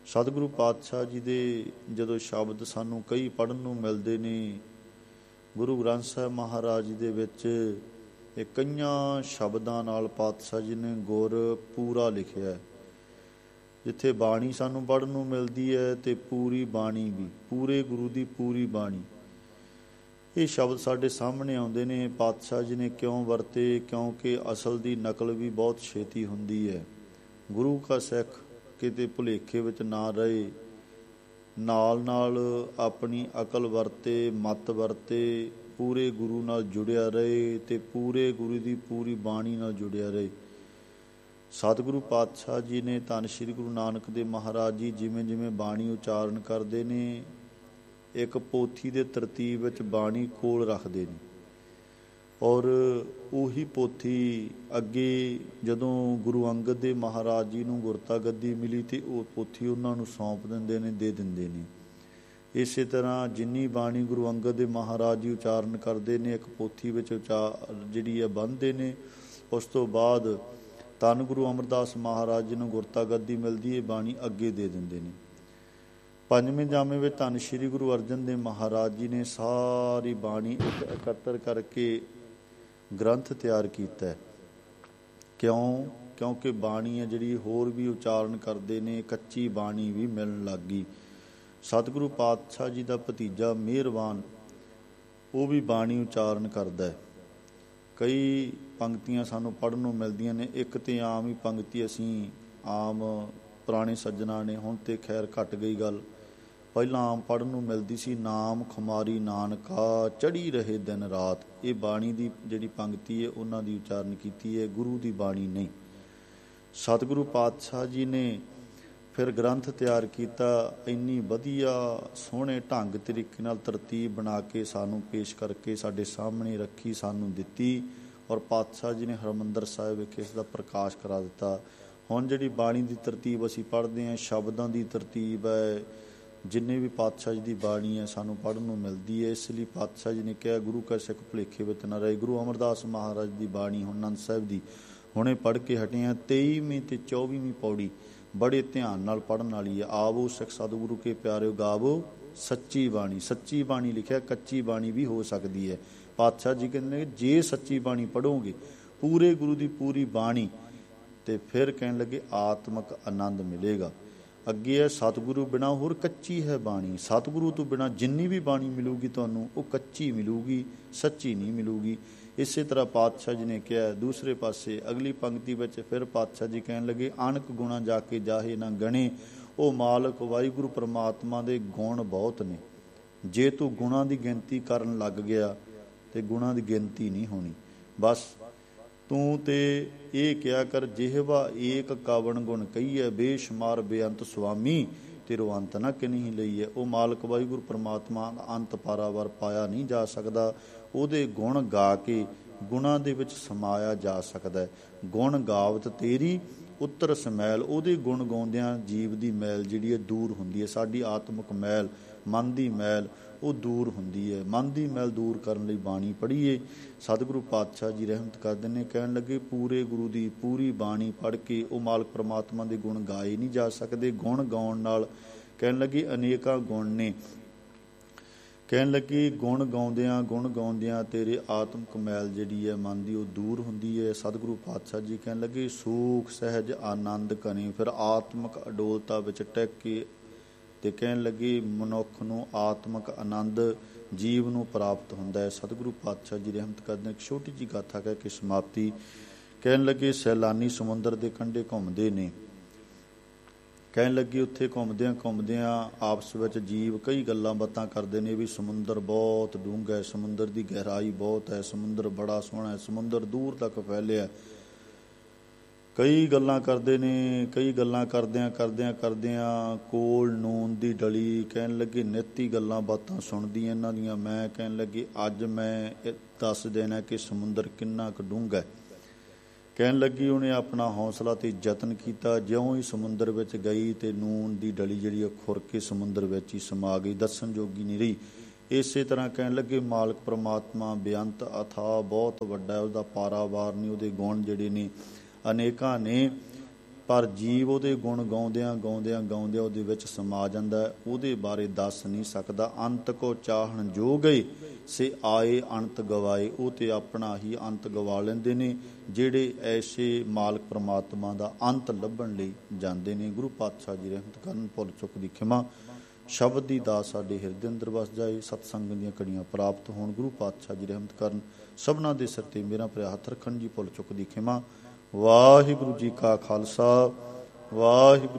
ਸਤਿਗੁਰੂ ਪਾਤਸ਼ਾਹ ਜੀ ਦੇ ਜਦੋਂ ਸ਼ਬਦ ਸਾਨੂੰ ਕਈ ਪੜ੍ਹਨ ਨੂੰ ਮਿਲਦੇ ਨੇ, ਗੁਰੂ ਗ੍ਰੰਥ ਸਾਹਿਬ ਮਹਾਰਾਜ ਜੀ ਦੇ ਵਿੱਚ ਇਹ ਕਈਆਂ ਸ਼ਬਦਾਂ ਨਾਲ ਪਾਤਸ਼ਾਹ ਜੀ ਨੇ ਗੁਰ ਪੂਰਾ ਲਿਖਿਆ। ਜਿੱਥੇ ਬਾਣੀ ਸਾਨੂੰ ਪੜ੍ਹਨ ਨੂੰ ਮਿਲਦੀ ਹੈ ਅਤੇ ਪੂਰੀ ਬਾਣੀ ਵੀ, ਪੂਰੇ ਗੁਰੂ ਦੀ ਪੂਰੀ ਬਾਣੀ, ਇਹ ਸ਼ਬਦ ਸਾਡੇ ਸਾਹਮਣੇ ਆਉਂਦੇ ਨੇ। ਪਾਤਸ਼ਾਹ ਜੀ ਨੇ ਕਿਉਂ ਵਰਤੇ? ਕਿਉਂਕਿ ਅਸਲ ਦੀ ਨਕਲ ਵੀ ਬਹੁਤ ਛੇਤੀ ਹੁੰਦੀ ਹੈ। ਗੁਰੂ ਕਾ ਸਿੱਖ ਕਿਤੇ ਭੁਲੇਖੇ ਵਿੱਚ ਨਾ ਰਹੇ, ਨਾਲ ਨਾਲ ਆਪਣੀ ਅਕਲ ਵਰਤੇ, ਮੱਤ ਵਰਤੇ, ਪੂਰੇ ਗੁਰੂ ਨਾਲ ਜੁੜਿਆ ਰਹੇ ਅਤੇ ਪੂਰੇ ਗੁਰੂ ਦੀ ਪੂਰੀ ਬਾਣੀ ਨਾਲ ਜੁੜਿਆ ਰਹੇ। ਸਤਿਗੁਰੂ ਪਾਤਸ਼ਾਹ ਜੀ ਨੇ, ਧੰਨ ਸ਼੍ਰੀ ਗੁਰੂ ਨਾਨਕ ਦੇਵ ਮਹਾਰਾਜ ਜੀ ਜਿਵੇਂ ਜਿਵੇਂ ਬਾਣੀ ਉਚਾਰਨ ਕਰਦੇ ਨੇ, ਇੱਕ ਪੋਥੀ ਦੇ ਤਰਤੀਬ ਵਿੱਚ ਬਾਣੀ ਕੋਲ ਰੱਖਦੇ ਨੇ, ਔਰ ਉਹੀ ਪੋਥੀ ਅੱਗੇ ਜਦੋਂ ਗੁਰੂ ਅੰਗਦ ਦੇਵ ਮਹਾਰਾਜ ਜੀ ਨੂੰ ਗੁਰਤਾ ਗੱਦੀ ਮਿਲੀ ਤੇ ਉਹ ਪੋਥੀ ਉਹਨਾਂ ਨੂੰ ਸੌਂਪ ਦਿੰਦੇ ਨੇ, ਦੇ ਦਿੰਦੇ ਨੇ। ਇਸੇ ਤਰ੍ਹਾਂ ਜਿੰਨੀ ਬਾਣੀ ਗੁਰੂ ਅੰਗਦ ਦੇਵ ਮਹਾਰਾਜ ਜੀ ਉਚਾਰਨ ਕਰਦੇ ਨੇ, ਇੱਕ ਪੋਥੀ ਵਿੱਚ ਜਿਹੜੀ ਹੈ ਬੰਨ੍ਹਦੇ ਨੇ। ਉਸ ਤੋਂ ਬਾਅਦ ਧੰਨ ਗੁਰੂ ਅਮਰਦਾਸ ਮਹਾਰਾਜ ਜੀ ਨੂੰ ਗੁਰਤਾ ਗੱਦੀ ਮਿਲਦੀ ਹੈ, ਬਾਣੀ ਅੱਗੇ ਦੇ ਦਿੰਦੇ ਨੇ। ਪੰਜਵੇਂ ਜਾਮੇ ਵਿੱਚ ਧੰਨ ਸ਼੍ਰੀ ਗੁਰੂ ਅਰਜਨ ਦੇਵ ਮਹਾਰਾਜ ਜੀ ਨੇ ਸਾਰੀ ਬਾਣੀ ਇਕੱਤਰ ਕਰਕੇ ਗ੍ਰੰਥ ਤਿਆਰ ਕੀਤਾ। ਕਿਉਂਕਿ ਬਾਣੀ ਹੈ ਜਿਹੜੀ ਹੋਰ ਵੀ ਉਚਾਰਨ ਕਰਦੇ ਨੇ, ਕੱਚੀ ਬਾਣੀ ਵੀ ਮਿਲਣ ਲੱਗ ਗਈ। ਸਤਿਗੁਰੂ ਪਾਤਸ਼ਾਹ ਜੀ ਦਾ ਭਤੀਜਾ ਮਿਹਰਬਾਨ, ਉਹ ਵੀ ਬਾਣੀ ਉਚਾਰਨ ਕਰਦਾ। ਕਈ ਪੰਕਤੀਆਂ ਸਾਨੂੰ ਪੜ੍ਹਨ ਨੂੰ ਮਿਲਦੀਆਂ ਨੇ। ਇੱਕ ਤਾਂ ਆਮ ਹੀ ਪੰਕਤੀ ਅਸੀਂ ਆਮ ਪੁਰਾਣੇ ਸੱਜਣਾ ਨੇ, ਹੁਣ ਤਾਂ ਖੈਰ ਘੱਟ ਗਈ ਗੱਲ, ਪਹਿਲਾਂ ਆਮ ਪੜ੍ਹਨ ਨੂੰ ਮਿਲਦੀ ਸੀ, ਨਾਮ ਖੁਮਾਰੀ ਨਾਨਕਾ ਚੜ੍ਹੀ ਰਹੇ ਦਿਨ ਰਾਤ। ਇਹ ਬਾਣੀ ਦੀ ਜਿਹੜੀ ਪੰਕਤੀ ਹੈ ਉਹਨਾਂ ਦੀ ਉਚਾਰਨ ਕੀਤੀ ਹੈ, ਗੁਰੂ ਦੀ ਬਾਣੀ ਨਹੀਂ। ਸਤਿਗੁਰੂ ਪਾਤਸ਼ਾਹ ਜੀ ਨੇ ਫਿਰ ਗ੍ਰੰਥ ਤਿਆਰ ਕੀਤਾ, ਇੰਨੀ ਵਧੀਆ ਸੋਹਣੇ ਢੰਗ ਤਰੀਕੇ ਨਾਲ ਤਰਤੀਬ ਬਣਾ ਕੇ ਸਾਨੂੰ ਪੇਸ਼ ਕਰਕੇ ਸਾਡੇ ਸਾਹਮਣੇ ਰੱਖੀ, ਸਾਨੂੰ ਦਿੱਤੀ, ਔਰ ਪਾਤਸ਼ਾਹ ਜੀ ਨੇ ਹਰਿਮੰਦਰ ਸਾਹਿਬ ਵਿਖੇ ਇਸ ਦਾ ਪ੍ਰਕਾਸ਼ ਕਰਾ ਦਿੱਤਾ। ਹੁਣ ਜਿਹੜੀ ਬਾਣੀ ਦੀ ਤਰਤੀਬ ਅਸੀਂ ਪੜ੍ਹਦੇ ਹਾਂ, ਸ਼ਬਦਾਂ ਦੀ ਤਰਤੀਬ ਹੈ, ਜਿੰਨੇ ਵੀ ਪਾਤਸ਼ਾਹ ਜੀ ਦੀ ਬਾਣੀ ਹੈ ਸਾਨੂੰ ਪੜ੍ਹਨ ਨੂੰ ਮਿਲਦੀ ਹੈ। ਇਸ ਲਈ ਪਾਤਸ਼ਾਹ ਜੀ ਨੇ ਕਿਹਾ ਗੁਰੂ ਕਾ ਸਿੱਖ ਭੁਲੇਖੇ ਵਿੱਚ ਨਾ ਰਹੇ। ਗੁਰੂ ਅਮਰਦਾਸ ਮਹਾਰਾਜ ਦੀ ਬਾਣੀ ਹੁਣ ਆਨੰਦ ਸਾਹਿਬ ਦੀ ਹੁਣੇ ਪੜ੍ਹ ਕੇ ਹਟੇ ਹਾਂ। 23ਵੀਂ ਅਤੇ 24ਵੀਂ ਪੌੜੀ ਬੜੇ ਧਿਆਨ ਨਾਲ ਪੜ੍ਹਨ ਵਾਲੀ ਹੈ। ਆਵੋ ਸਿੱਖ ਸਤਿਗੁਰੂ ਕੇ ਪਿਆਰਿਓ ਗਾਵੋ ਸੱਚੀ ਬਾਣੀ। ਸੱਚੀ ਬਾਣੀ ਲਿਖਿਆ, ਕੱਚੀ ਬਾਣੀ ਵੀ ਹੋ ਸਕਦੀ ਹੈ। ਪਾਤਸ਼ਾਹ ਜੀ ਕਹਿੰਦੇ ਜੇ ਸੱਚੀ ਬਾਣੀ ਪੜ੍ਹੋਗੇ, ਪੂਰੇ ਗੁਰੂ ਦੀ ਪੂਰੀ ਬਾਣੀ, ਅਤੇ ਫਿਰ ਕਹਿਣ ਲੱਗੇ ਆਤਮਿਕ ਆਨੰਦ ਮਿਲੇਗਾ। ਅੱਗੇ ਹੈ ਸਤਿਗੁਰੂ ਬਿਨਾਂ ਹੋਰ ਕੱਚੀ ਹੈ ਬਾਣੀ। ਸਤਿਗੁਰੂ ਤੋਂ ਬਿਨਾਂ ਜਿੰਨੀ ਵੀ ਬਾਣੀ ਮਿਲੂਗੀ ਤੁਹਾਨੂੰ, ਉਹ ਕੱਚੀ ਮਿਲੂਗੀ, ਸੱਚੀ ਨਹੀਂ ਮਿਲੂਗੀ। ਇਸੇ ਤਰ੍ਹਾਂ ਪਾਤਸ਼ਾਹ ਜੀ ਨੇ ਕਿਹਾ। ਦੂਸਰੇ ਪਾਸੇ ਅਗਲੀ ਪੰਕਤੀ ਵਿੱਚ ਫਿਰ ਪਾਤਸ਼ਾਹ ਜੀ ਕਹਿਣ ਲੱਗੇ ਅਣਖ ਗੁਣਾ ਜਾ ਕੇ ਜਾਹੇ ਨਾ ਗਣੇ। ਉਹ ਮਾਲਕ ਵਾਹਿਗੁਰੂ ਪਰਮਾਤਮਾ ਦੇ ਗੁਣ ਬਹੁਤ ਨੇ। ਜੇ ਤੂੰ ਗੁਣਾਂ ਦੀ ਗਿਣਤੀ ਕਰਨ ਲੱਗ ਗਿਆ ਤੇ ਗੁਣਾਂ ਦੀ ਗਿਣਤੀ ਨਹੀਂ ਹੋਣੀ। ਬਸ ਤੂੰ ਤੇ ਇਹ ਕਿਹਾ ਕਰ ਜਿਹਵਾ ਏਕ ਕਾਵਣ ਗੁਣ ਕਹੀਏ, ਬੇਸ਼ੁਮਾਰ ਬੇਅੰਤ ਸੁਆਮੀ ਤੇਰੋ ਅੰਤ ਨਾ ਕਿਨਹੀ ਲਈਏ। ਉਹ ਮਾਲਕ ਵਾਹਿਗੁਰੂ ਪਰਮਾਤਮਾ ਦਾ ਅੰਤ ਪਾਰਾਵਾਰ ਪਾਇਆ ਨਹੀਂ ਜਾ ਸਕਦਾ। ਉਹਦੇ ਗੁਣ ਗਾ ਕੇ ਗੁਣਾਂ ਦੇ ਵਿੱਚ ਸਮਾਇਆ ਜਾ ਸਕਦਾ। ਗੁਣ ਗਾਵਤ ਤੇਰੀ ਉੱਤਰ ਸਮੈਲ। ਉਹਦੇ ਗੁਣ ਗਾਉਂਦਿਆਂ ਜੀਵ ਦੀ ਮੈਲ ਜਿਹੜੀ ਹੈ ਦੂਰ ਹੁੰਦੀ ਹੈ। ਸਾਡੀ ਆਤਮਿਕ ਮੈਲ, ਮਨ ਦੀ ਮੈਲ, ਉਹ ਦੂਰ ਹੁੰਦੀ ਹੈ। ਮਨ ਦੀ ਮੈਲ ਦੂਰ ਕਰਨ ਲਈ ਬਾਣੀ ਪੜ੍ਹੀਏ। ਸਤਿਗੁਰੂ ਪਾਤਸ਼ਾਹ ਜੀ ਰਹਿਮਤ ਕਰਦੇ ਨੇ, ਕਹਿਣ ਲੱਗੇ ਪੂਰੇ ਗੁਰੂ ਦੀ ਪੂਰੀ ਬਾਣੀ ਪੜ੍ਹ ਕੇ ਉਹ ਮਾਲਕ ਪਰਮਾਤਮਾ ਦੇ ਗੁਣ ਗਾਏ ਨਹੀਂ ਜਾ ਸਕਦੇ। ਗੁਣ ਗਾਉਣ ਨਾਲ ਕਹਿਣ ਲੱਗੇ ਅਨੇਕਾਂ ਗੁਣ ਨੇ। ਕਹਿਣ ਲੱਗੇ ਗੁਣ ਗਾਉਂਦਿਆਂ ਤੇਰੇ ਆਤਮਿਕ ਮੈਲ ਜਿਹੜੀ ਹੈ ਮਨ ਦੀ, ਉਹ ਦੂਰ ਹੁੰਦੀ ਹੈ। ਸਤਿਗੁਰੂ ਪਾਤਸ਼ਾਹ ਜੀ ਕਹਿਣ ਲੱਗੇ ਸੂਖ ਸਹਿਜ ਆਨੰਦ ਕਨੇ। ਫਿਰ ਆਤਮਿਕ ਅਡੋਲਤਾ ਵਿੱਚ ਟਿਕ ਕੇ ਅਤੇ ਕਹਿਣ ਲੱਗੇ ਮਨੁੱਖ ਨੂੰ ਆਤਮਿਕ ਆਨੰਦ ਜੀਵ ਨੂੰ ਪ੍ਰਾਪਤ ਹੁੰਦਾ ਹੈ। ਸਤਿਗੁਰੂ ਪਾਤਸ਼ਾਹ ਜੀ ਰਹਿਮਤ ਕਰਦੇ ਇੱਕ ਛੋਟੀ ਜਿਹੀ ਗਾਥਾ ਕਹਿ ਕੇ ਸਮਾਪਤੀ। ਕਹਿਣ ਲੱਗੇ ਸੈਲਾਨੀ ਸਮੁੰਦਰ ਦੇ ਕੰਢੇ ਘੁੰਮਦੇ ਨੇ। ਕਹਿਣ ਲੱਗੇ ਉੱਥੇ ਘੁੰਮਦਿਆਂ ਆਪਸ ਵਿੱਚ ਜੀਵ ਕਈ ਗੱਲਾਂ ਬਾਤਾਂ ਕਰਦੇ ਨੇ ਵੀ ਸਮੁੰਦਰ ਬਹੁਤ ਡੂੰਘਾ ਹੈ, ਸਮੁੰਦਰ ਦੀ ਗਹਿਰਾਈ ਬਹੁਤ ਹੈ, ਸਮੁੰਦਰ ਬੜਾ ਸੋਹਣਾ ਹੈ, ਸਮੁੰਦਰ ਦੂਰ ਤੱਕ ਫੈਲਿਆ। ਕਈ ਗੱਲਾਂ ਕਰਦੇ ਨੇ। ਕਈ ਗੱਲਾਂ ਕਰਦਿਆਂ ਕੋਲ ਨੂਨ ਦੀ ਡਲੀ। ਕਹਿਣ ਲੱਗੇ ਨਿੱਤੀ ਗੱਲਾਂ ਬਾਤਾਂ ਸੁਣਦੀ ਇਹਨਾਂ ਦੀਆਂ ਮੈਂ। ਕਹਿਣ ਲੱਗੇ ਅੱਜ ਮੈਂ ਦੱਸ ਦੇਣਾ ਕਿ ਸਮੁੰਦਰ ਕਿੰਨਾ ਕੁ ਡੂੰਘਾ ਹੈ। ਕਹਿਣ ਲੱਗੀ ਉਹਨੇ ਆਪਣਾ ਹੌਸਲਾ ਤੇ ਯਤਨ ਕੀਤਾ। ਜਿਉਂ ਹੀ ਸਮੁੰਦਰ ਵਿੱਚ ਗਈ ਤੇ ਨੂਨ ਦੀ ਡਲੀ ਜਿਹੜੀ ਉਹ ਖੁਰ ਕੇ ਸਮੁੰਦਰ ਵਿੱਚ ਹੀ ਸਮਾ ਗਈ, ਦੱਸਣ ਜੋਗੀ ਨਹੀਂ ਰਹੀ। ਇਸੇ ਤਰ੍ਹਾਂ ਕਹਿਣ ਲੱਗੇ ਮਾਲਕ ਪਰਮਾਤਮਾ ਬੇਅੰਤ ਅਥਾਹ ਬਹੁਤ ਵੱਡਾ, ਉਹਦਾ ਪਾਰਾਵਾਰ ਨਹੀਂ, ਉਹਦੇ ਗੁਣ ਜਿਹੜੇ ਨੇ ਅਨੇਕਾਂ ਨੇ। ਪਰ ਜੀਵ ਉਹਦੇ ਗੁਣ ਗਾਉਂਦਿਆਂ ਉਹਦੇ ਵਿੱਚ ਸਮਾ ਜਾਂਦਾ ਹੈ। ਉਹਦੇ ਬਾਰੇ ਦੱਸ ਨਹੀਂ ਸਕਦਾ। ਅੰਤ ਕੋ ਚਾਹਣ ਜੋ ਗਏ ਸੇ ਆਏ ਅੰਤ ਗਵਾਏ। ਉਹ ਤੇ ਆਪਣਾ ਹੀ ਅੰਤ ਗਵਾ ਲੈਂਦੇ ਨੇ ਜਿਹੜੇ ਐਸੇ ਮਾਲਕ ਪ੍ਰਮਾਤਮਾ ਦਾ ਅੰਤ ਲੱਭਣ ਲਈ ਜਾਂਦੇ ਨੇ। ਗੁਰੂ ਪਾਤਸ਼ਾਹ ਜੀ ਰਹਿਮਤ ਕਰਨ। ਭੁੱਲ ਚੁੱਕ ਦੀ ਖਿਮਾ। ਸ਼ਬਦ ਦੀ ਦਾਤ ਸਾਡੇ ਹਿਰਦੇ ਅੰਦਰ ਵਸ ਜਾਏ। ਸਤਸੰਗ ਦੀਆਂ ਕੜੀਆਂ ਪ੍ਰਾਪਤ ਹੋਣ। ਗੁਰੂ ਪਾਤਸ਼ਾਹ ਜੀ ਰਹਿਮਤ ਕਰਨ। ਸਭਨਾਂ ਦੇ ਸਿਰ ਤੇ ਮੇਰਾ ਭਰਿਆ ਹੱਥ ਰੱਖਣ ਜੀ। ਭੁੱਲ ਚੁੱਕ ਦੀ ਖਿਮਾ। ਵਾਹਿਗੁਰੂ ਜੀ ਕਾ ਖਾਲਸਾ ਵਾਹਿਗੁਰੂ